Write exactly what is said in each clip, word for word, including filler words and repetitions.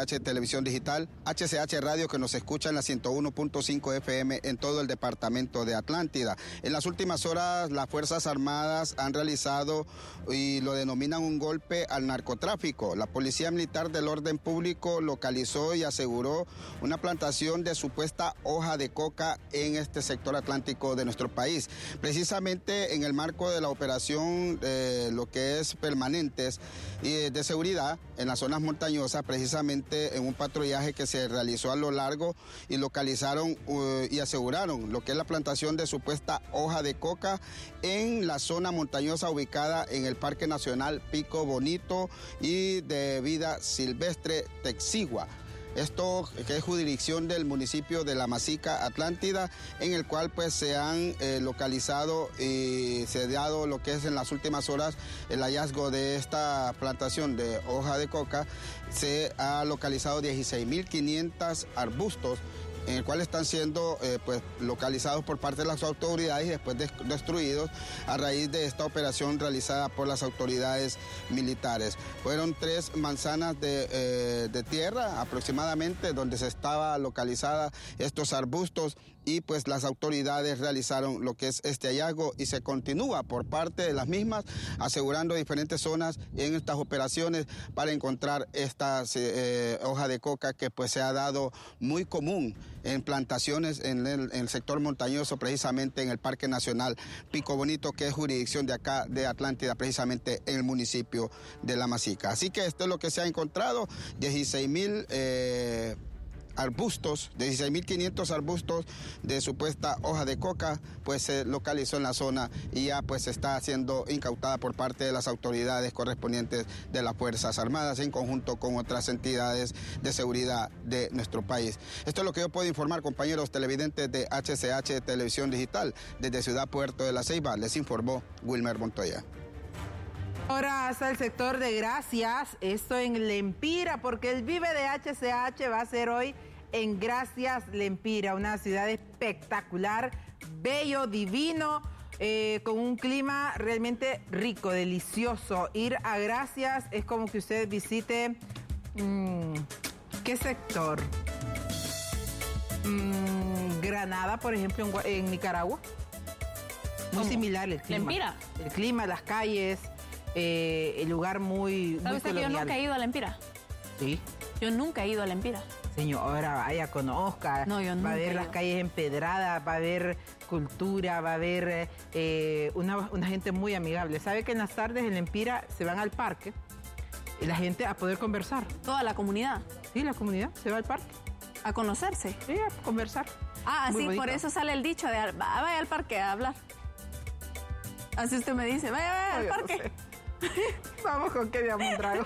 H Televisión Digital, H C H Radio, que nos escucha en la ciento uno punto cinco F M en todo el departamento de Atlántida. En las últimas horas, las Fuerzas Armadas han realizado y lo denominan un golpe al narcotráfico. La Policía Militar del Orden Público localizó y aseguró una plantación de supuesta hoja de coca en este sector atlántico de nuestro país. Precisamente en el marco de la operación, eh, lo que es permanentes y de seguridad en las zonas montañosas, precisamente en un patrullaje que se realizó a lo largo, y localizaron uh, y aseguraron lo que es la plantación de supuesta hoja de coca en la zona montañosa ubicada en el Parque Nacional Pico Bonito y de Vida Silvestre Texigua. Esto que es jurisdicción del municipio de La Masica, Atlántida, en el cual pues se han eh, localizado y se ha dado lo que es en las últimas horas el hallazgo de esta plantación de hoja de coca. Se ha localizado dieciséis mil quinientos arbustos, en el cual están siendo eh, pues, localizados por parte de las autoridades y después de destruidos a raíz de esta operación realizada por las autoridades militares. Fueron tres manzanas de, eh, de tierra aproximadamente donde se estaba localizada estos arbustos, y pues las autoridades realizaron lo que es este hallazgo y se continúa por parte de las mismas asegurando diferentes zonas en estas operaciones para encontrar esta eh, hoja de coca que pues se ha dado muy común en plantaciones en el, en el sector montañoso, precisamente en el Parque Nacional Pico Bonito, que es jurisdicción de acá de Atlántida, precisamente en el municipio de La Masica. Así que esto es lo que se ha encontrado, dieciséis mil eh, arbustos, dieciséis mil quinientos arbustos de supuesta hoja de coca, pues se localizó en la zona y ya pues está siendo incautada por parte de las autoridades correspondientes de las Fuerzas Armadas en conjunto con otras entidades de seguridad de nuestro país. Esto es lo que yo puedo informar, compañeros televidentes de H C H Televisión Digital. Desde Ciudad Puerto de la Ceiba les informó Wilmer Montoya. Ahora hasta el sector de Gracias, esto en Lempira, porque el Vive de H C H va a ser hoy en Gracias, Lempira, una ciudad espectacular, bello, divino, eh, con un clima realmente rico, delicioso. Ir a Gracias es como que usted visite, mmm, ¿qué sector? Mm, Granada, por ejemplo, en, en Nicaragua. Muy ¿Cómo? Similar el clima. ¿Lempira? El clima, las calles. Eh, el lugar muy, ¿Sabe muy usted colonial. que yo nunca he ido a Lempira? Sí. Yo nunca he ido a Lempira. Señora, vaya, conozca. No, yo nunca va a ver he las ido. calles empedradas, va a haber cultura, va a haber eh, una, una gente muy amigable. ¿Sabe que en las tardes en Lempira se van al parque y la gente a poder conversar? ¿Toda la comunidad? Sí, la comunidad se va al parque. ¿A conocerse? Sí, a conversar. Ah, Muy sí, bonito. por eso sale el dicho de vaya al parque a hablar. Así usted me dice, vaya, vaya al Ay, parque. No sé. Vamos con Kenia Mondrago.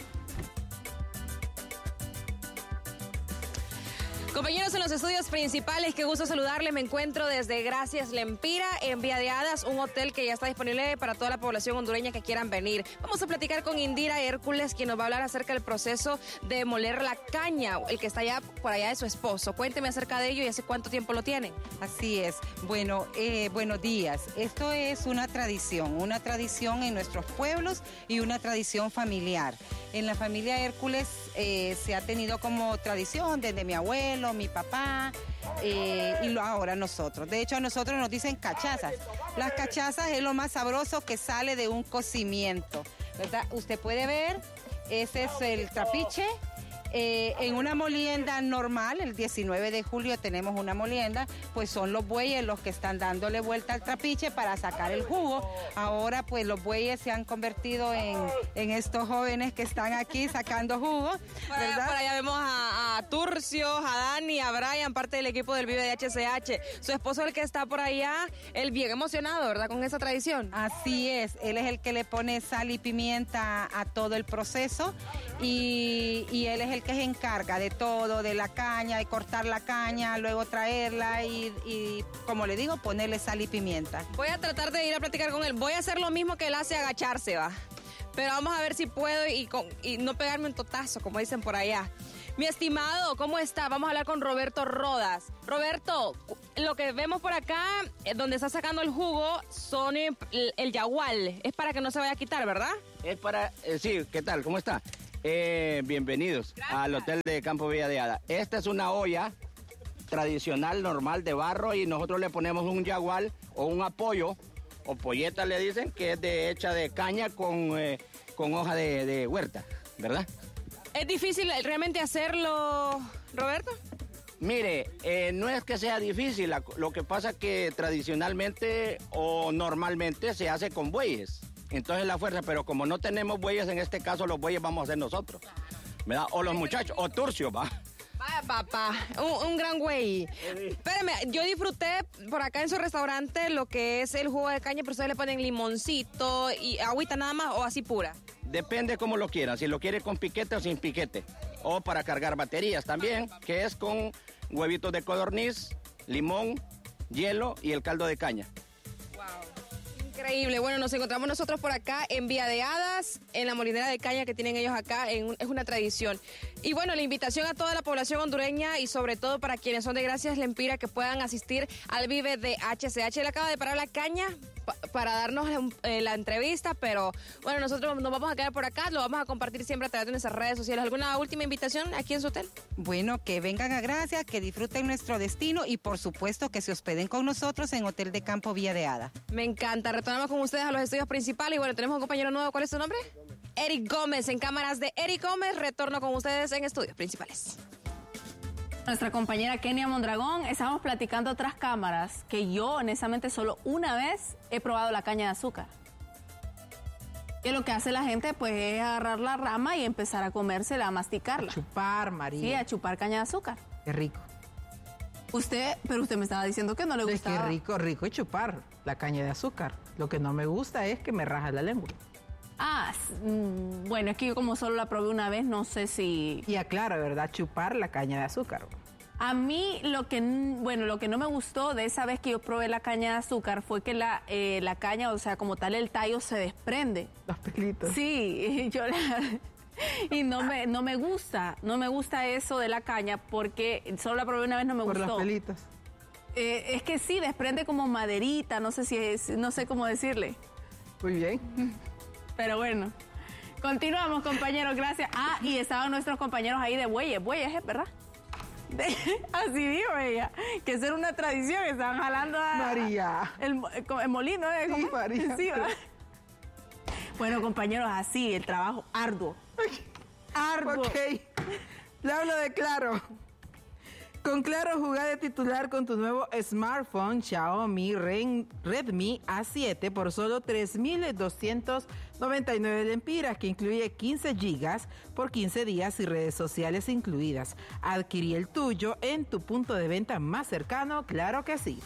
Compañeros en los estudios principales, qué gusto saludarles. Me encuentro desde Gracias Lempira, en Vía de Hadas, un hotel que ya está disponible para toda la población hondureña que quieran venir. Vamos a platicar con Indira Hércules, quien nos va a hablar acerca del proceso de moler la caña, el que está allá por allá de su esposo. Cuénteme acerca de ello y hace cuánto tiempo lo tienen. Así es. Bueno, eh, buenos días. Esto es una tradición, una tradición en nuestros pueblos y una tradición familiar. En la familia Hércules eh, se ha tenido como tradición desde mi abuelo, mi papá eh, y lo, ahora nosotros. De hecho, a nosotros nos dicen cachazas. Las cachazas es lo más sabroso que sale de un cocimiento, ¿verdad? Usted puede ver, ese es el trapiche. Eh, en una molienda normal, el diecinueve de julio tenemos una molienda, pues son los bueyes los que están dándole vuelta al trapiche para sacar el jugo. Ahora pues los bueyes se han convertido en, en estos jóvenes que están aquí sacando jugo, Por allá, ¿verdad? por allá vemos a, a Turcio, a Dani, a Brian, parte del equipo del Vive de H C H. Su esposo, el que está por allá, él bien emocionado, ¿verdad? Con esa tradición. Así es, él es el que le pone sal y pimienta a todo el proceso y, y él es el que se encarga de todo, de la caña, de cortar la caña, luego traerla y, y como le digo, ponerle sal y pimienta. Voy a tratar de ir a platicar con él. Voy a hacer lo mismo que él hace, agacharse, va. Pero vamos a ver si puedo y, con, y no pegarme un totazo, como dicen por allá. Mi estimado, ¿cómo está? Vamos a hablar con Roberto Rodas. Roberto, lo que vemos por acá, eh, donde está sacando el jugo, son el, el yagual. Es para que no se vaya a quitar, ¿verdad? Es para, eh, sí, ¿qué tal? ¿Cómo está? Eh, bienvenidos Gracias. al Hotel de Campo Villa de Hada. Esta es una olla tradicional, normal, de barro, y nosotros le ponemos un yagual o un apoyo, o polleta le dicen, que es de, hecha de caña con, eh, con hoja de, de huerta, ¿verdad? ¿Es difícil realmente hacerlo, Roberto? Mire, eh, no es que sea difícil, la- lo que pasa es que tradicionalmente o normalmente se hace con bueyes. Entonces la fuerza, pero como no tenemos bueyes, en este caso los bueyes vamos a hacer nosotros, ¿verdad? O los muchachos, o turcios, va. Vaya papá, un, un gran güey. Espérame, yo disfruté por acá en su restaurante lo que es el jugo de caña, pero ustedes le ponen limoncito y agüita nada más o así pura. Depende cómo lo quieran, si lo quiere con piquete o sin piquete. O para cargar baterías también, que es con huevitos de codorniz, limón, hielo y el caldo de caña. Increíble. Bueno, nos encontramos nosotros por acá en Villa de Hadas, en la molinera de caña que tienen ellos acá, en un- es una tradición. Y bueno, la invitación a toda la población hondureña y sobre todo para quienes son de Gracias Lempira que puedan asistir al Vive de H C H. Él acaba de parar la caña pa- para darnos eh, la entrevista, pero bueno, nosotros nos vamos a quedar por acá, lo vamos a compartir siempre a través de nuestras redes sociales. ¿Alguna última invitación aquí en su hotel? Bueno, que vengan a Gracias, que disfruten nuestro destino y por supuesto que se hospeden con nosotros en Hotel de Campo Villa de Hada. Me encanta. Retornamos con ustedes a los estudios principales y bueno, tenemos un compañero nuevo. ¿Cuál es su nombre? Eric Gómez, en cámaras de Eric Gómez. Retorno con ustedes en estudios principales. Nuestra compañera Kenia Mondragón, estábamos platicando otras cámaras que yo honestamente solo una vez he probado la caña de azúcar. Que lo que hace la gente pues es agarrar la rama y empezar a comérsela, a masticarla. Chupar, María. Sí, a chupar caña de azúcar. Qué rico. Usted, pero usted me estaba diciendo que no le Es que gustaba. rico, rico chupar la caña de azúcar. Lo que no me gusta es que me raja la lengua. Ah, s- mm, bueno, es que yo como solo la probé una vez, no sé si... Y aclara, ¿verdad? Chupar la caña de azúcar. A mí lo que, n- bueno, lo que no me gustó de esa vez que yo probé la caña de azúcar fue que la, eh, la caña, o sea, como tal el tallo se desprende. Los pelitos. Sí, yo la- y no me, no me gusta, no me gusta eso de la caña porque solo la probé una vez, no me Por gustó. los pelitos. Eh, es que sí, desprende como maderita, no sé si es, no sé cómo decirle. Muy bien. Pero bueno, continuamos, compañeros, gracias. Ah, y estaban nuestros compañeros ahí de bueyes, bueyes, ¿es verdad? De- así dijo ella, que eso era una tradición, estaban jalando a... María. El, mo- el molino, ¿eh? Sí, ¿Cómo? María. Sí, ¿verdad? Bueno, compañeros, así, el trabajo arduo. Arduo. Ok. Le hablo de Claro. Con Claro, jugá de titular con tu nuevo smartphone Xiaomi Ren- Redmi A siete por solo tres mil doscientos noventa y nueve lempiras, que incluye quince gigas por quince días y redes sociales incluidas. Adquirí el tuyo en tu punto de venta más cercano, claro que sí.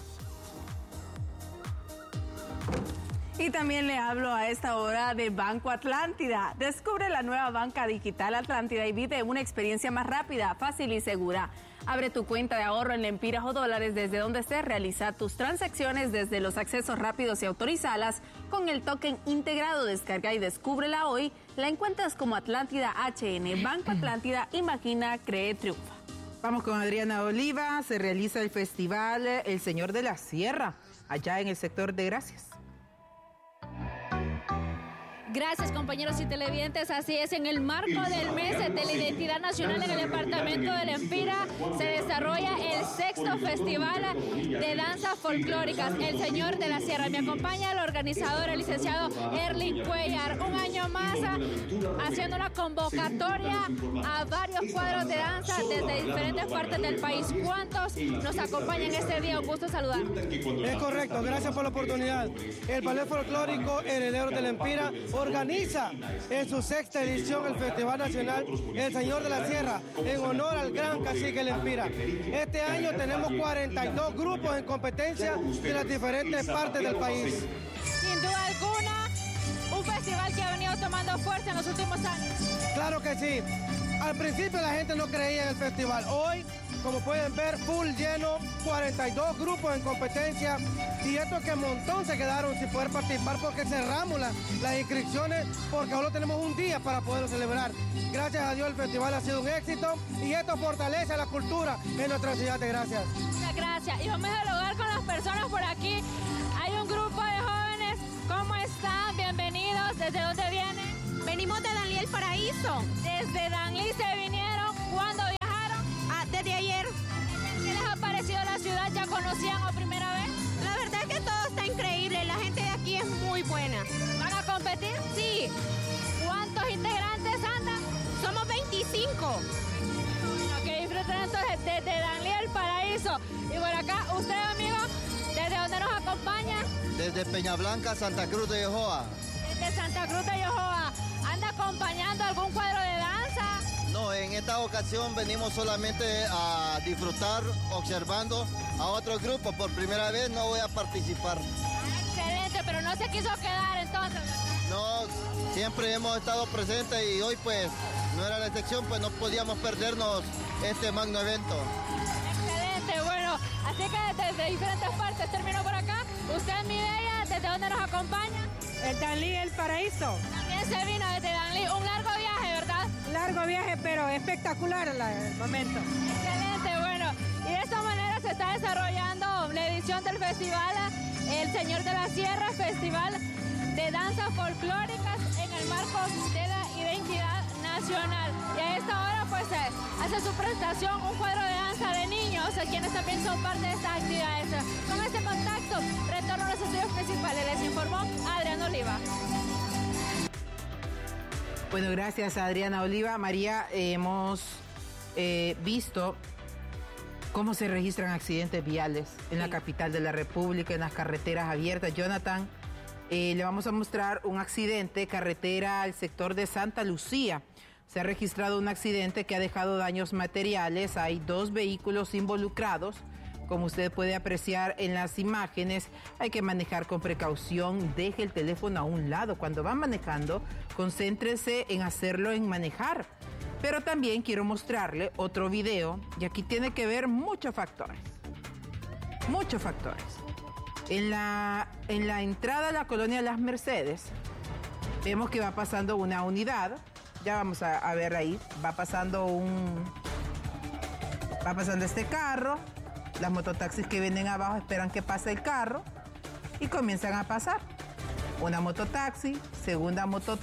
Y también le hablo a esta hora de Banco Atlántida. Descubre la nueva banca digital Atlántida y vive una experiencia más rápida, fácil y segura. Abre tu cuenta de ahorro en lempiras o dólares desde donde estés. Realiza tus transacciones desde los accesos rápidos y autorizalas con el token integrado. Descarga y descúbrela hoy. La encuentras como Atlántida H N. Banco Atlántida, imagina, cree, triunfa. Vamos con Adriana Oliva. Se realiza el festival El Señor de la Sierra, allá en el sector de Gracias. Gracias, compañeros y televidentes. Así es, en el marco del mes de la identidad nacional en el departamento de Lempira se desarrolla el sexto festival de danzas folclóricas, El Señor de la Sierra. Me acompaña el organizador, el licenciado Erling Cuellar, un año más haciendo una convocatoria a varios cuadros de danza desde diferentes partes del país. ¿Cuántos nos acompañan este día? Un gusto saludar. Es correcto, gracias por la oportunidad. El Ballet Folclórico Herederos de Lempira organiza en su sexta edición el Festival Nacional El Señor de la Sierra en honor al gran cacique Lempira. Este año tenemos cuarenta y dos grupos en competencia de las diferentes partes del país. Sin duda alguna, un festival que ha venido tomando fuerza en los últimos años. Claro que sí. Al principio la gente no creía en el festival. Hoy, como pueden ver, full lleno, cuarenta y dos grupos en competencia. Y estos que un montón se quedaron sin poder participar porque cerramos la- las inscripciones porque solo tenemos un día para poderlo celebrar. Gracias a Dios el festival ha sido un éxito y esto fortalece la cultura en nuestra ciudad de Gracias. Muchas gracias. Y vamos a dialogar con las personas por aquí. Hay un grupo de jóvenes. ¿Cómo están? Bienvenidos. ¿Desde dónde vienen? Venimos de Danlí El Paraíso. Desde Danlí se vinieron. ¿Cuándo viajaron? Ah, desde ayer. ¿Qué les ha parecido la ciudad? ¿Ya conocían o primera vez? La verdad es que todo está increíble. La gente de aquí es muy buena. ¿Van a competir? Sí. ¿Cuántos integrantes andan? Somos veinticinco. Bueno, que disfruten entonces desde Danlí El Paraíso. Y por acá, usted, amigo, ¿desde dónde nos acompaña? Desde Peña Blanca, Santa Cruz de Yojoa. Desde Santa Cruz de Yojoa. ¿Anda acompañando algún cuadro de danza? No, en esta ocasión venimos solamente a disfrutar, observando a otros grupos. Por primera vez no voy a participar. Excelente, pero no se quiso quedar entonces. No, siempre hemos estado presentes y hoy pues no era la excepción, pues no podíamos perdernos este magno evento. Excelente, bueno, así que desde diferentes partes terminó por acá. Usted, mi bella, ¿desde dónde nos acompaña? El Danlí El Paraíso. También se vino desde Danlí, un largo viaje, ¿verdad? Largo viaje, pero espectacular el momento. Excelente, bueno, y de esta manera se está desarrollando la edición del festival El Señor de la Sierra, Festival de Danzas Folclóricas en el marco de la identidad nacional. Y a esta hora pues eh, hace su presentación un cuadro de danza de niños, quienes también son parte de estas actividades. Con este contacto, retorno a los estudios principales. Les informó Adriana Oliva. Bueno, gracias a Adriana Oliva. María, eh, hemos eh, visto cómo se registran accidentes viales en sí. la capital de la República, en las carreteras abiertas. Jonathan, eh, le vamos a mostrar un accidente, carretera al sector de Santa Lucía. Se ha registrado un accidente que ha dejado daños materiales. Hay dos vehículos involucrados. Como usted puede apreciar en las imágenes, hay que manejar con precaución. Deje el teléfono a un lado. Cuando va manejando, concéntrese en hacerlo en manejar. Pero también quiero mostrarle otro video, y aquí tiene que ver muchos factores. Muchos factores. En la, en la entrada a la colonia Las Mercedes, vemos que va pasando una unidad. Ya vamos a, a ver ahí. Va pasando un... Va pasando este carro. Las mototaxis que vienen abajo esperan que pase el carro y comienzan a pasar. Una mototaxi, segunda moto,